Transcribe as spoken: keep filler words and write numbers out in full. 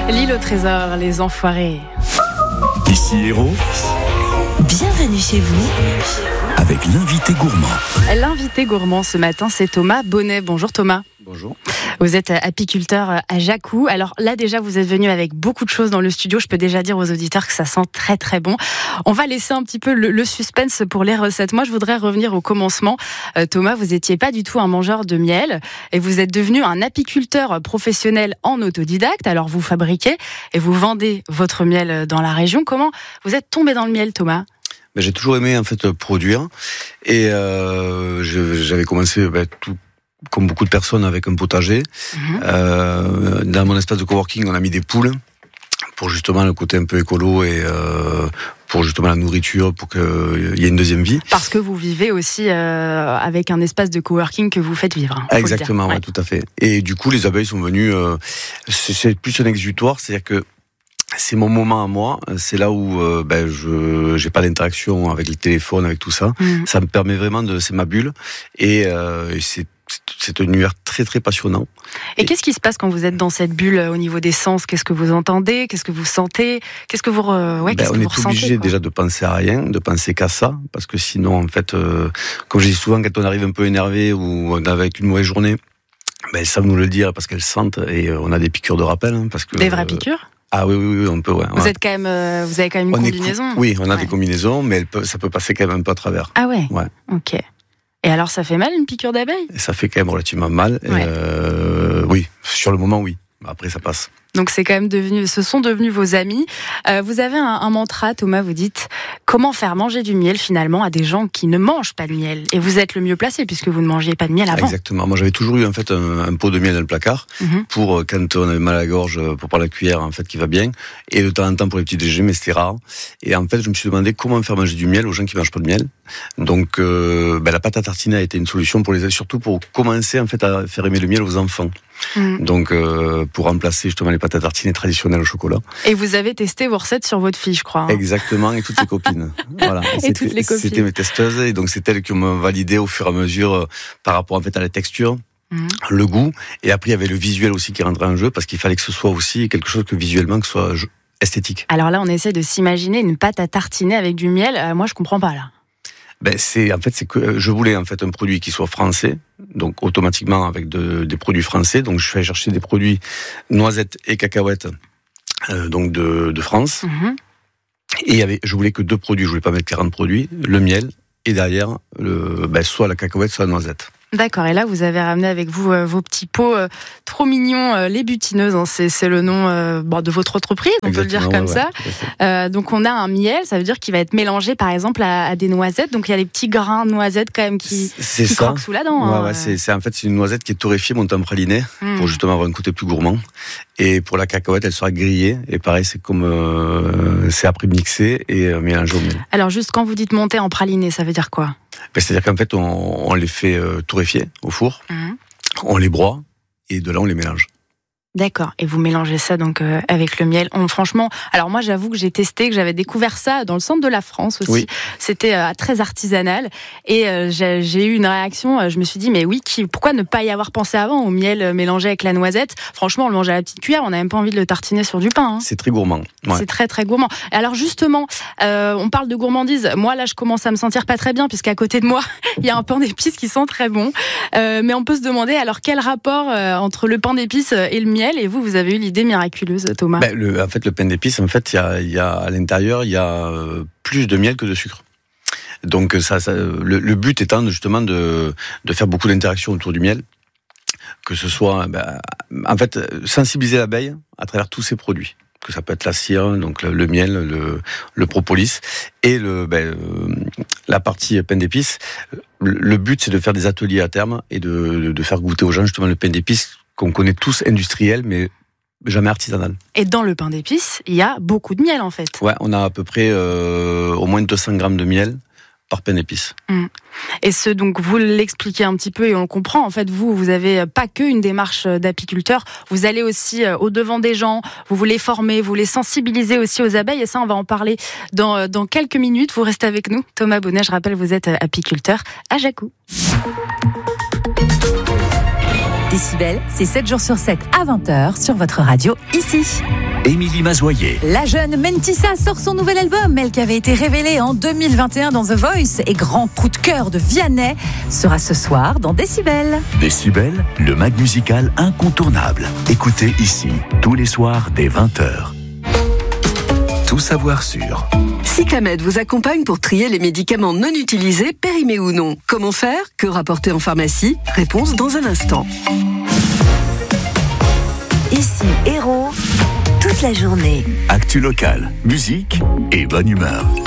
L'île au trésor, les enfoirés. Ici Héros. Bienvenue chez vous. Avec l'invité gourmand. L'invité gourmand ce matin, c'est Thomas Bonnet. Bonjour Thomas. Bonjour. Vous êtes apiculteur à Jacou. Alors là déjà vous êtes venu avec beaucoup de choses dans le studio. Je peux déjà dire aux auditeurs que ça sent très très bon. On va laisser un petit peu le, le suspense pour les recettes. Moi je voudrais revenir au commencement. Euh, Thomas, vous étiez pas du tout un mangeur de miel et vous êtes devenu un apiculteur professionnel en autodidacte. Alors vous fabriquez et vous vendez votre miel dans la région. Comment vous êtes tombé dans le miel, Thomas ? Ben, j'ai toujours aimé en fait produire et euh, je, j'avais commencé ben, tout comme beaucoup de personnes avec un potager. Mmh. Euh, dans mon espace de coworking, on a mis des poules pour justement le côté un peu écolo et euh, pour justement la nourriture, pour qu'il y ait une deuxième vie. Parce que vous vivez aussi euh, avec un espace de coworking que vous faites vivre. Hein, exactement, ouais, tout à fait. Et du coup, les abeilles sont venues. Euh, c'est, c'est plus un exutoire, c'est-à-dire que c'est mon moment à moi, c'est là où euh, ben je j'ai pas d'interaction avec les téléphones, avec tout ça. Mmh. Ça me permet vraiment de, c'est ma bulle et, euh, et c'est c'est un univers très très passionnant. Et, et qu'est-ce qui se passe quand vous êtes dans cette bulle au niveau des sens ? Qu'est-ce que vous entendez ? Qu'est-ce que vous sentez ? Qu'est-ce que vous re... ouais, ben, qu'est-ce on que est vous ressentez, obligé quoi. déjà de penser à rien, de penser qu'à ça, parce que sinon en fait, euh, comme je dis souvent, quand on arrive un peu énervé ou avec une mauvaise journée, ben elles savent nous le dire parce qu'elles sentent et on a des piqûres de rappel, hein, parce que des vraies piqûres. Ah oui, oui, oui, on peut, ouais. Vous ouais. êtes quand même, euh, vous avez quand même une on combinaison. Est, oui, on a ouais. des combinaisons, mais elle peut, ça peut passer quand même un peu à travers. Ah ouais. Ouais. Ok. Et alors, ça fait mal une piqûre d'abeille ? Et ça fait quand même relativement mal. Ouais. Euh, oui, sur le moment, oui. Après, ça passe. Donc, c'est quand même devenu, ce sont devenus vos amis. Euh, vous avez un, un mantra, Thomas, vous dites comment faire manger du miel finalement à des gens qui ne mangent pas de miel. Et vous êtes le mieux placé puisque vous ne mangiez pas de miel avant. Exactement. Moi, j'avais toujours eu en fait un, un pot de miel dans le placard mm-hmm. pour quand on avait mal à la gorge, pour prendre la cuillère en fait qui va bien. Et de temps en temps pour les petits déjeuners, mais c'était rare. Et en fait, je me suis demandé comment faire manger du miel aux gens qui mangent pas de miel. Donc, euh, ben, la pâte à tartiner a été une solution pour les, surtout pour commencer en fait à faire aimer le miel aux enfants. Mmh. Donc, euh, pour remplacer justement les pâtes à tartiner traditionnelles au chocolat. Et vous avez testé vos recettes sur votre fille, je crois. Hein. Exactement, et toutes les copines. Voilà. Et, et toutes les copines. C'était mes testeuses, et donc c'est elles qui m'ont validé au fur et à mesure euh, par rapport en fait à la texture. Mmh. Le goût, et après il y avait le visuel aussi qui rentrait en jeu parce qu'il fallait que ce soit aussi quelque chose que visuellement que ce soit esthétique. Alors là, on essaie de s'imaginer une pâte à tartiner avec du miel. Euh, moi, je comprends pas là. Ben c'est en fait c'est que je voulais en fait un produit qui soit français, donc automatiquement avec de, des produits français. Donc je suis allé chercher des produits noisettes et cacahuètes, euh, donc de, de France. Mmh. Et il y avait, je voulais que deux produits, je voulais pas mettre quarante produits, le miel et derrière le, ben, soit la cacahuète, soit la noisette. D'accord, et là vous avez ramené avec vous euh, vos petits pots euh, trop mignons, euh, les butineuses, hein, c'est, c'est le nom euh, bon, de votre entreprise, on Exactement, peut le dire comme ouais, ça. Ouais, euh, donc on a un miel, ça veut dire qu'il va être mélangé par exemple à, à des noisettes, donc il y a les petits grains de noisettes quand même qui, qui croquent sous la dent. Ouais, hein. ouais, c'est, c'est, en fait c'est une noisette qui est torréfiée, montée en praliné, mmh. pour justement avoir un côté plus gourmand. Et pour la cacahuète, elle sera grillée, et pareil c'est comme euh, c'est après mixé et euh, mélangé au miel. Alors juste quand vous dites monter en praliné, ça veut dire quoi ? Ben, c'est-à-dire qu'en fait, on, on les fait euh, torréfier au four, mmh. on les broie, et de là, on les mélange. D'accord. Et vous mélangez ça donc euh, avec le miel. On, franchement, alors moi, j'avoue que j'ai testé, que j'avais découvert ça dans le centre de la France aussi. Oui. C'était euh, très artisanal. Et euh, j'ai, j'ai eu une réaction. Euh, je me suis dit, mais oui, qui, pourquoi ne pas y avoir pensé avant au miel euh, mélangé avec la noisette ? Franchement, on le mange à la petite cuillère. On n'a même pas envie de le tartiner sur du pain. Hein. C'est très gourmand. Ouais. C'est très très gourmand. Alors justement, euh, on parle de gourmandise. Moi, là, je commence à me sentir pas très bien puisqu'à côté de moi, il y a un pain d'épices qui sent très bon. Euh, mais on peut se demander alors quel rapport euh, entre le pain d'épices et le miel ? Et vous, vous avez eu l'idée miraculeuse, Thomas. Ben, le, en fait, le pain d'épices, en fait, il y a, y a à l'intérieur, il y a plus de miel que de sucre. Donc, ça, ça le, le but étant justement de, de faire beaucoup d'interactions autour du miel, que ce soit, ben, en fait, sensibiliser l'abeille à travers tous ces produits. Que ça peut être la cire, donc le, le miel, le, le propolis et le, ben, la partie pain d'épices. Le, le but, c'est de faire des ateliers à terme et de, de faire goûter aux gens justement le pain d'épices qu'on connaît tous industriel, mais jamais artisanal. Et dans le pain d'épices, il y a beaucoup de miel en fait. Ouais, on a à peu près euh, au moins deux cents grammes de miel par pain d'épices. Mmh. Et ce, donc, vous l'expliquez un petit peu et on le comprend. En fait, vous, vous avez pas que une démarche d'apiculteur. Vous allez aussi au devant des gens. Vous voulez former, vous voulez sensibiliser aussi aux abeilles. Et ça, on va en parler dans, dans quelques minutes. Vous restez avec nous. Thomas Bonnet, je rappelle, vous êtes apiculteur à Jacou. Décibel, c'est sept jours sur sept à vingt heures sur votre radio ici. Émilie Mazoyer. La jeune Mentissa sort son nouvel album, elle qui avait été révélée en deux mille vingt et un dans The Voice et grand coup de cœur de Vianney sera ce soir dans Décibel. Décibel, le mag musical incontournable. Écoutez ici, tous les soirs dès vingt heures. Tout savoir sur. Cyclamed vous accompagne pour trier les médicaments non utilisés, périmés ou non. Comment faire? Que rapporter en pharmacie? Réponse dans un instant. Ici Héros, toute la journée. Actu locale, musique et bonne humeur.